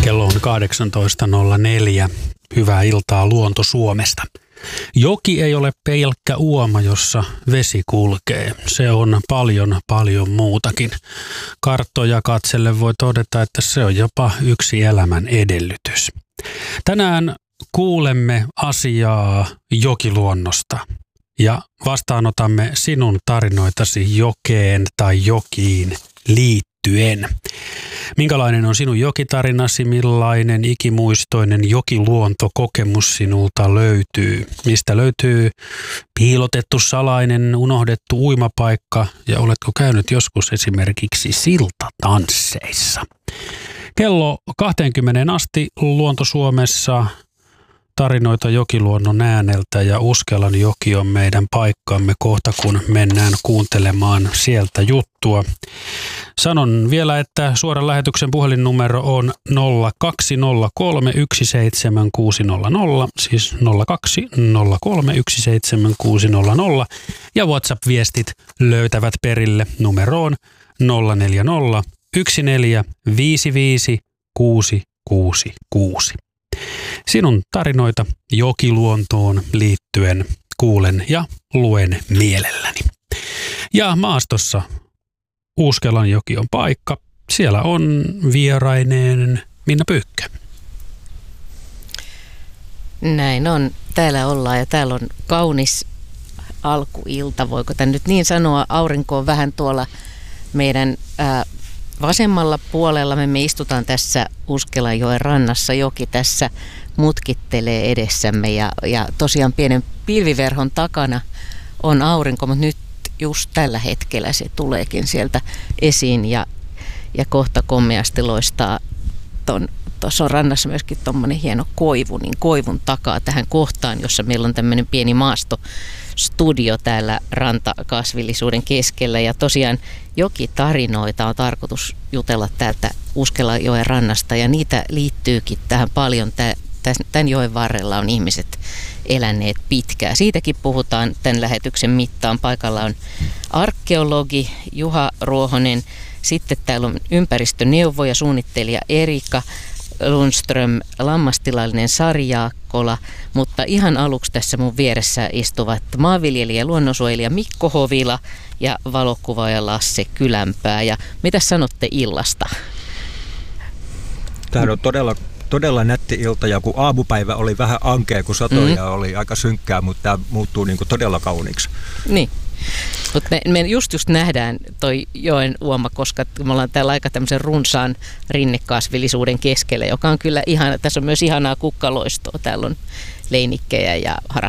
Kello on 18.04. Hyvää iltaa Luonto Suomesta. Joki ei ole pelkkä uoma, jossa vesi kulkee. Se on paljon muutakin. Karttoja katsellen voi todeta, että se on jopa yksi elämän edellytys. Tänään kuulemme asiaa jokiluonnosta ja vastaanotamme sinun tarinoitasi jokeen tai jokiin liittyen. Minkälainen on sinun jokitarinasi, millainen ikimuistoinen jokiluontokokemus sinulta löytyy? Mistä löytyy piilotettu, salainen, unohdettu uimapaikka ja oletko käynyt joskus esimerkiksi siltatansseissa? Kello 20 asti Luonto Suomessa tarinoita jokiluonnon ääneltä ja Uskelan joki on meidän paikkamme kohta, kun mennään kuuntelemaan sieltä juttua. Sanon vielä, että suoran lähetyksen puhelinnumero on 0203 17600, siis 0203 17600 ja WhatsApp-viestit löytävät perille numeroon 040 1455 666. Sinun tarinoita jokiluontoon liittyen kuulen ja luen mielelläni. Ja maastossa Uskelan joki on paikka. Siellä on vieraineen Minna Pyykkö. Näin on. Täällä ollaan ja täällä on kaunis alkuilta. Voiko tämän nyt niin sanoa? Aurinko on vähän tuolla meidän vasemmalla puolella. Me istutaan tässä Uskelanjoen rannassa. Joki tässä mutkittelee edessämme ja tosiaan pienen pilviverhon takana on aurinko, mutta nyt just tällä hetkellä se tuleekin sieltä esiin ja kohta komeasti loistaa. Tuossa on rannassa myöskin tuommoinen hieno koivu, niin koivun takaa tähän kohtaan, jossa meillä on tämmöinen pieni maastostudio täällä rantakasvillisuuden keskellä. Ja tosiaan jokitarinoita on tarkoitus jutella täältä Uskelanjoen rannasta ja niitä liittyykin tähän paljon. Tämän joen varrella on ihmiset eläneet pitkään. Siitäkin puhutaan tämän lähetyksen mittaan. Paikalla on arkeologi Juha Ruohonen. Sitten täällä on ympäristöneuvoja, suunnittelija Erika Lundström, lammastilallinen Sari Jaakkola. Mutta ihan aluksi tässä mun vieressä istuvat maanviljelijä ja luonnonsuojelija Mikko Hovila ja valokuvaaja Lasse Kylänpää. Ja mitä sanotte illasta? Tämä on todella nätti ilta, ja kun aamupäivä oli vähän ankea, kun satoi ja oli aika synkkää, mutta tämä muuttuu niin kuin todella kauniiksi. Niin, mutta me just nähdään toi joen uoma, koska me ollaan täällä aika tämmöisen runsaan rinnekasvillisuuden keskellä, joka on kyllä ihana. Tässä on myös ihanaa kukkaloistoa. Täällä on leinikkejä ja